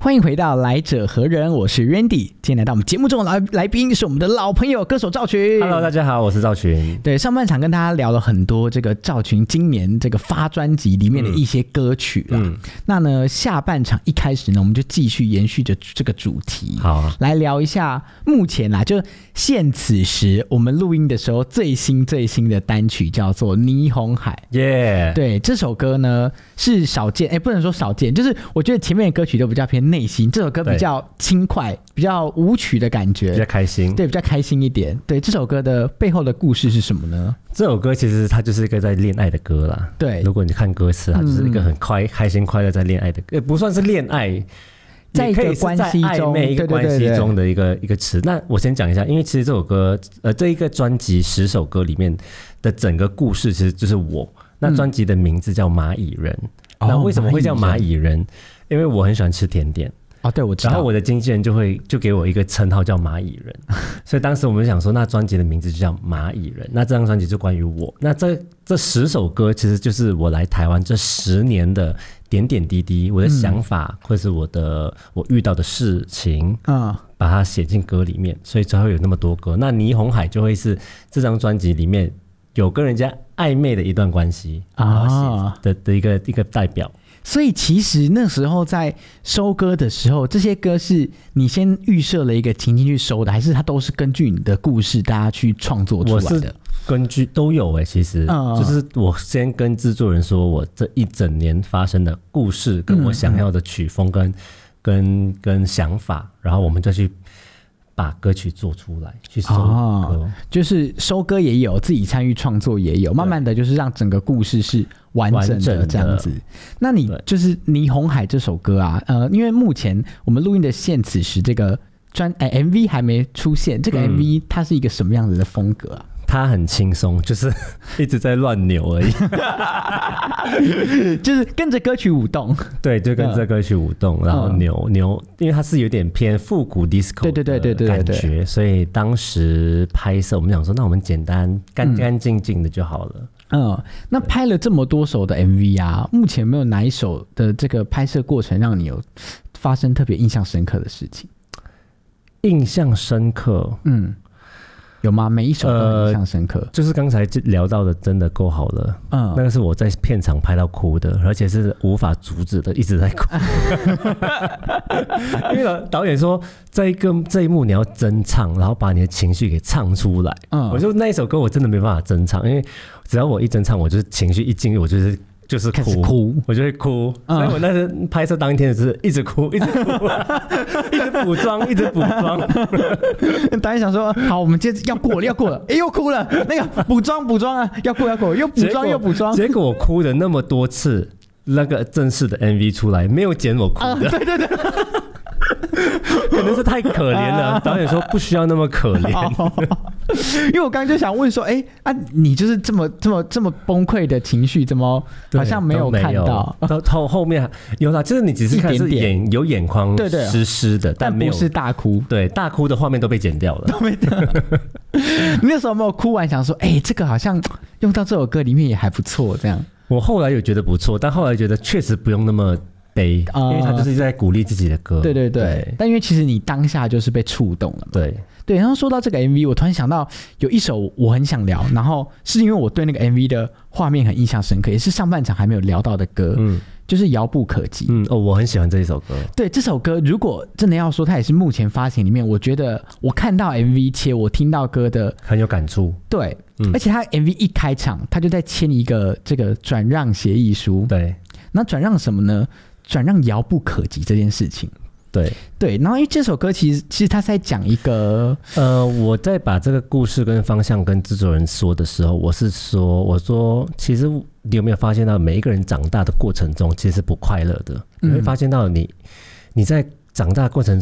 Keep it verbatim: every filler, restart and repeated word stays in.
欢迎回到来者何人，我是 Randy。今天来到我们节目中的 来, 来宾是我们的老朋友歌手赵群。 Hello， 大家好，我是赵群。 对，上半场跟大家聊了很多这个赵群今年这个发专辑里面的一些歌曲啦、嗯、那呢下半场一开始呢，我们就继续延续着这个主题， 好、啊， 来聊一下目前啦，就现此时我们录音的时候最新最新的单曲叫做《霓虹海》。 耶、yeah ， 对，这首歌呢是少见，哎，不能说少见，就是我觉得前面的歌曲都比较偏内心，这首歌比较轻快，比较舞曲的感觉， 比较开心， 对，比较开心一点。对，这首歌的背后的故事是什么呢？ 这首歌其实它就是一个在恋爱的歌啦。 对， 如果你看歌词，它就是一个很快、嗯、开心快乐在恋爱的歌，不算是恋爱， 在一个关系中， 暧昧一个关系中的一个一个词。那我先讲一下，因为其实这首歌，呃，这一个专辑十首歌里面的整个故事，其实就是我。那专辑的名字叫蚂蚁人。嗯、那为什么会叫蚂蚁人？哦、因为我很喜欢吃甜点。 哦，对，我知道。 然后我的经纪人就会就给我一个称号叫蚂蚁人，所以当时我们就想说，那专辑的名字就叫蚂蚁人。那这张专辑就关于我。那这这十首歌其实就是我来台湾这十年的点点滴滴，我的想法、嗯、或是我的我遇到的事情，嗯，把它写进歌里面，所以才会有那么多歌。那霓虹海就会是这张专辑里面有跟人家暧昧的一段关系啊 的, 的一个一个代表。 所以其实那时候在收歌的时候，这些歌是你先预设了一个情境去收的，还是它都是根据你的故事大家去创作出来的？ 我是根据都有哎、欸，其实、嗯、就是我先跟制作人说我这一整年发生的故事，跟我想要的曲风跟、嗯、跟跟想法，然后我们再去把歌曲做出来，去收歌、哦， 就是收歌也有，自己参与创作也有，慢慢的就是让整个故事是完整的这样子。那你就是《霓虹海》这首歌啊，呃，因为目前我们录音的现此时这个专、欸、M V 还没出现，这个 M V 它是一个什么样子的风格啊？嗯， 它很轻松，就是一直在乱扭而已就是跟着歌曲舞动。 对，就跟着歌曲舞动、嗯、然后扭扭，因为它是有点偏复古 disco 的感觉，所以当时拍摄我们想说，那我们简单干干净净的就好了。 嗯，那拍了这么多首的 M V 啊，目前有没有哪一首的这个拍摄过程让你有发生特别印象深刻的事情？ 印象深刻，嗯。 有吗？每一首都印象深刻、呃、 就是刚才聊到的真的够好了，嗯，那个是我在片场拍到哭的，而且是无法阻止的，一直在哭因为导演说这一个这一幕你要真唱，然后把你的情绪给唱出来，嗯，我就那一首歌我真的没办法真唱，因为只要我一真唱，我就是情绪一进入，我就是就是哭，哭我就会哭、嗯，所以我那时拍摄当天就是一直哭，一直哭，一直补妆，一直补妆。 导演想说，好，我们接着要过了，要过了，哎，又哭了，那个补妆补妆啊，要过要过，又补妆又补妆。 结果我哭了那么多次，那个正式的 M V 出来，没有剪我哭的。啊、 对对对。 可能是太可怜了，导演说不需要那么可怜。 因为我刚刚就想问说，哎、欸、啊，你就是这么这么这么崩溃的情绪，怎么好像没有看到？ 到后后面有啦，就是你只是看是眼点点有眼眶湿湿的， 但没有但不是大哭。 对，大哭的画面都被剪掉了， 都被掉了。你那时候有没有哭完想说，哎、欸，这个好像用到这首歌里面也还不错，这样？ 我后来有觉得不错，但后来觉得确实不用那么。悲，因为他就是在鼓励自己的歌、呃。 对对 对, 对，但因为其实你当下就是被触动了嘛。 对对，然后说到这个 M V， 我突然想到有一首我很想聊，然后是因为我对那个 M V 的画面很印象深刻，也是上半场还没有聊到的歌，嗯，就是《遥不可及》。 嗯哦，我很喜欢这一首歌。 对，这首歌如果真的要说，它也是目前发行里面，我觉得我看到 M V 且我听到歌的很有感触。 对、嗯，而且它 M V 一开场，它就在签一个这个转让协议书。 对， 那转让什么呢？转让遥不可及这件事情。 对对，然后因为这首歌其实其实他在讲一个呃，我在把这个故事跟方向跟制作人说的时候，我是说我说其实你有没有发现到每一个人长大的过程中其实是不快乐的、嗯、你会发现到你你在长大的过程中